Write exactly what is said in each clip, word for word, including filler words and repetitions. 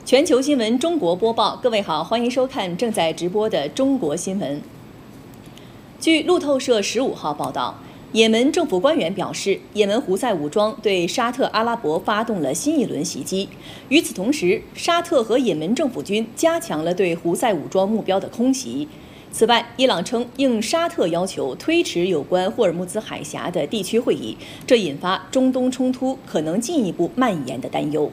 全球新闻中国播报，各位好，欢迎收看正在直播的中国新闻。据路透社十五号报道，也门政府官员表示，也门胡塞武装对沙特阿拉伯发动了新一轮袭击。与此同时，沙特和也门政府军加强了对胡塞武装目标的空袭。此外，伊朗称应沙特要求推迟有关霍尔木兹海峡的地区会议，这引发中东冲突可能进一步蔓延的担忧。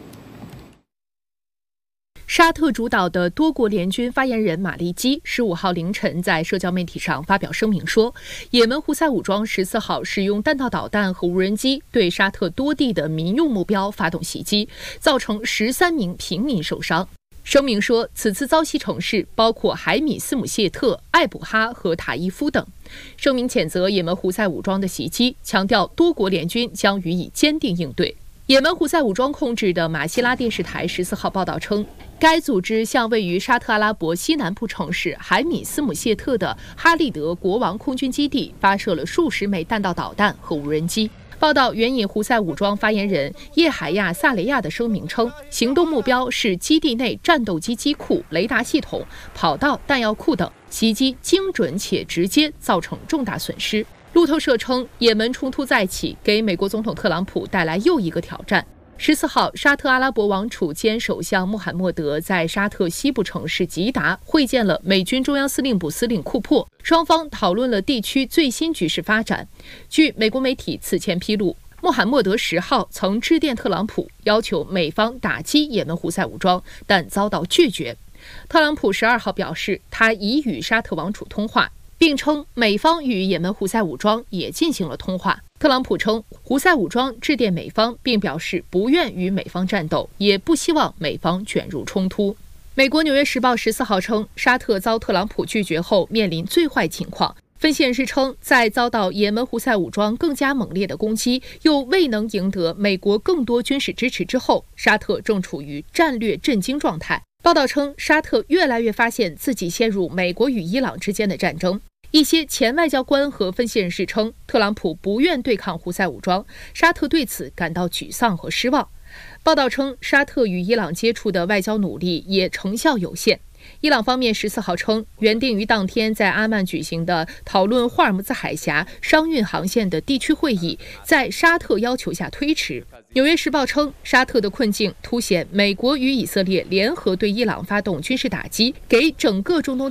沙特主导的多国联军发言人马利基十五号凌晨在社交媒体上发表声明说，也门胡塞武装十四号使用弹道导弹和无人机对沙特多地的民用目标发动袭击，造成十三名平民受伤。声明说，此次遭袭城市包括海米斯姆谢特、艾卜哈和塔伊夫等。声明谴责也门胡塞武装的袭击，强调多国联军将予以坚定应对。也门胡塞武装控制的马希拉电视台十四号报道称，该组织向位于沙特阿拉伯西南部城市海米斯姆谢特的哈利德国王空军基地发射了数十枚弹道导弹和无人机。报道援引胡塞武装发言人叶海亚·萨雷亚的声明称，行动目标是基地内战斗机机库、雷达系统、跑道、弹药库等，袭击精准且直接，造成重大损失。路透社称，也门冲突再起，给美国总统特朗普带来又一个挑战。十四号，沙特阿拉伯王储兼首相穆罕默德在沙特西部城市吉达会见了美军中央司令部司令库珀，双方讨论了地区最新局势发展。据美国媒体此前披露，穆罕默德十号曾致电特朗普，要求美方打击也门胡塞武装，但遭到拒绝。特朗普十二号表示，他已与沙特王储通话，并称美方与也门胡塞武装也进行了通话。特朗普称，胡塞武装致电美方，并表示不愿与美方战斗，也不希望美方卷入冲突。美国《纽约时报》十四号称，沙特遭特朗普拒绝后面临最坏情况。分析人士称，在遭到也门胡塞武装更加猛烈的攻击，又未能赢得美国更多军事支持之后，沙特正处于战略震惊状态。报道称，沙特越来越发现自己陷入美国与伊朗之间的战争。一些前外交官和分析人士称，特朗普不愿对抗胡塞武装，沙特对此感到沮丧和失望。报道称，沙特与伊朗接触的外交努力也成效有限。伊朗方面十四号称，原定于当天在阿曼举行的讨论霍尔木兹海峡商运航线的地区会议，在沙特要求下推迟。纽约时报称，沙特的困境凸显美国与以色列联合对伊朗发动军事打击，给整个中东